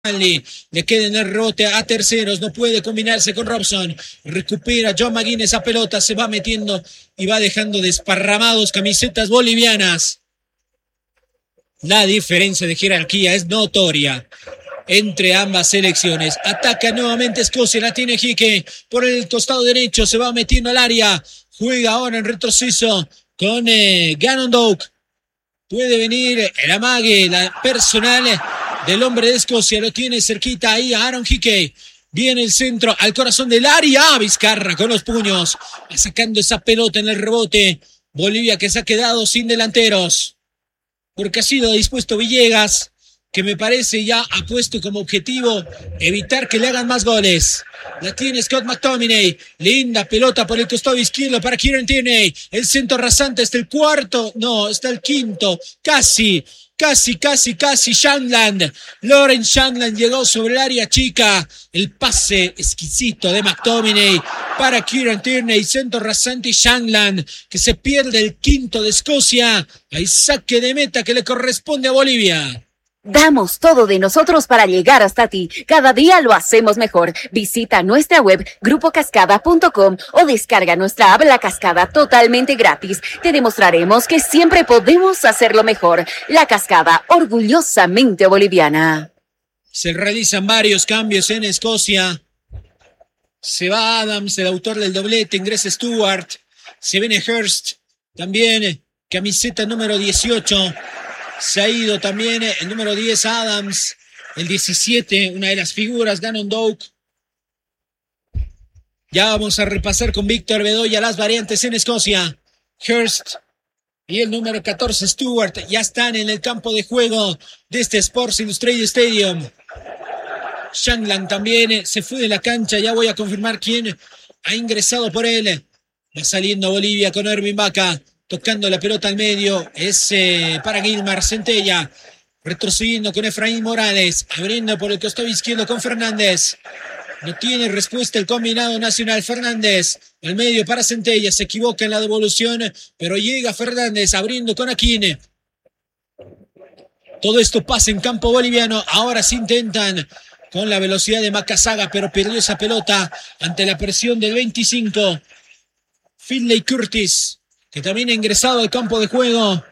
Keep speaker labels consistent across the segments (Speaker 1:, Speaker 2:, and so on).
Speaker 1: Le queda en el rebote a terceros, no puede combinarse con Robson. Recupera John McGinn esa pelota, se va metiendo y va dejando desparramados camisetas bolivianas. La diferencia de jerarquía es notoria entre ambas selecciones. Ataca nuevamente Escocia, la tiene Hickey por el costado derecho, se va metiendo al área. Juega ahora en retroceso con Gannon Doak. Puede venir el amague, la personal del hombre de Escocia, lo tiene cerquita ahí a Aaron Hickey. Viene el centro al corazón del área. Vizcarra con los puños, va sacando esa pelota en el rebote. Bolivia que se ha quedado sin delanteros, porque ha sido dispuesto Villegas, que me parece ya ha puesto como objetivo evitar que le hagan más goles. La tiene Scott McTominay, linda pelota por el costado izquierdo para Kieran Tierney, el centro rasante está el cuarto, no, está el quinto, casi Shandland, Lawrence Shandland llegó sobre el área chica, el pase exquisito de McTominay para Kieran Tierney, centro rasante y Shandland, que se pierde el quinto de Escocia. Hay saque de meta que le corresponde a Bolivia.
Speaker 2: Damos todo de nosotros para llegar hasta ti. Cada día lo hacemos mejor. Visita nuestra web grupocascada.com o descarga nuestra app La Cascada totalmente gratis. Te demostraremos que siempre podemos hacerlo mejor. La Cascada, orgullosamente boliviana.
Speaker 1: Se realizan varios cambios en Escocia. Se va Adams, el autor del doblete, ingresa Stewart. Se viene Hurst, también camiseta número 18. Se ha ido también el número 10 Adams, el 17, una de las figuras, Gannon Doak. Ya vamos a repasar con Víctor Bedoya las variantes en Escocia. Hurst y el número 14 Stewart ya están en el campo de juego de este Sports Illustrated Stadium. Shandland también se fue de la cancha, ya voy a confirmar quién ha ingresado por él. Va saliendo Bolivia con Ervin Vaca. Tocando la pelota al medio, es para Gilmar Centella, retrocediendo con Efraín Morales, abriendo por el costado izquierdo con Fernández. No tiene respuesta el combinado nacional. Fernández, al medio para Centella, se equivoca en la devolución, pero llega Fernández, abriendo con Aquine. Todo esto pasa en campo boliviano, ahora sí intentan con la velocidad de Macazaga, pero perdió esa pelota ante la presión del 25. Finlay Curtis, que también ha ingresado al campo de juego.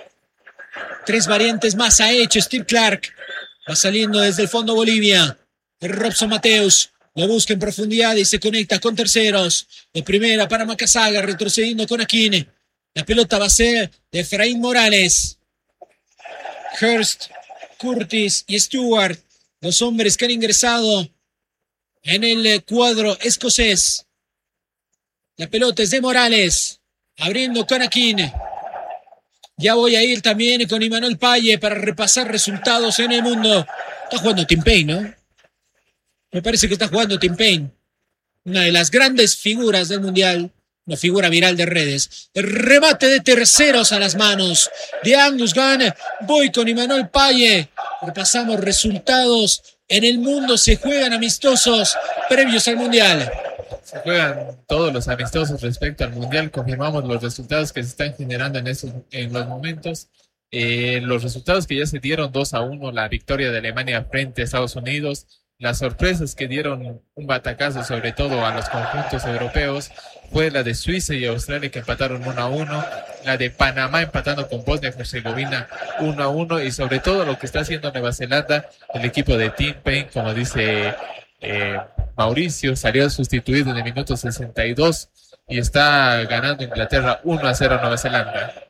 Speaker 1: 3 variantes más ha hecho Steve Clark. Va saliendo desde el fondo Bolivia. Robson Mateus lo busca en profundidad y se conecta con terceros. De primera para Macazaga, retrocediendo con Aquine. La pelota va a ser de Efraín Morales. Hurst, Curtis y Stewart, los hombres que han ingresado en el cuadro escocés. La pelota es de Morales. Abriendo con Aquine. Ya voy a ir también con Imanol Paye para repasar resultados en el mundo. Está jugando Tim Payne, ¿no? Me parece que está jugando Tim Payne. Una de las grandes figuras del mundial. Una figura viral de redes. El remate de terceros a las manos de Angus Gunn. Voy con Imanol Paye. Repasamos resultados en el mundo. Se juegan amistosos previos al mundial.
Speaker 3: Se juegan todos los amistosos respecto al mundial. Confirmamos los resultados que se están generando en los momentos. Los resultados que ya se dieron: 2-1 la victoria de Alemania frente a Estados Unidos. Las sorpresas que dieron un batacazo sobre todo a los conjuntos europeos fue la de Suiza y Australia, que empataron 1-1, la de Panamá empatando con Bosnia y Herzegovina 1-1, y sobre todo lo que está haciendo Nueva Zelanda, el equipo de Tim Payne, como dice Mauricio, salió sustituido en el minuto 62 y está ganando Inglaterra 1-0 a Nueva Zelanda.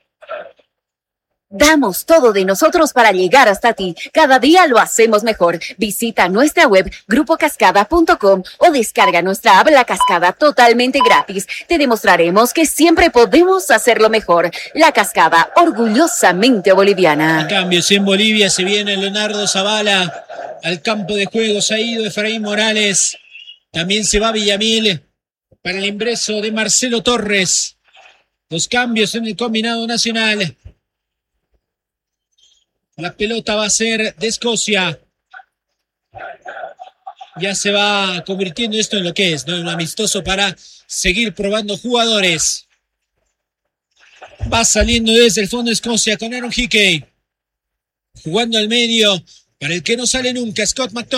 Speaker 2: Damos todo de nosotros para llegar hasta ti. Cada día lo hacemos mejor. Visita nuestra web grupocascada.com o descarga nuestra app La Cascada totalmente gratis. Te demostraremos que siempre podemos hacerlo mejor. La Cascada, orgullosamente boliviana.
Speaker 1: A cambios en Bolivia se viene Leonardo Zavala al campo de juego. Se ha ido Efraín Morales. También se va Villamil para el ingreso de Marcelo Torres. Los cambios en el combinado nacional. La pelota va a ser de Escocia. Ya se va convirtiendo esto en lo que es, ¿no? Un amistoso para seguir probando jugadores. Va saliendo desde el fondo de Escocia con Aaron Hickey. Jugando al medio Para el que no sale nunca, Scott McTominay.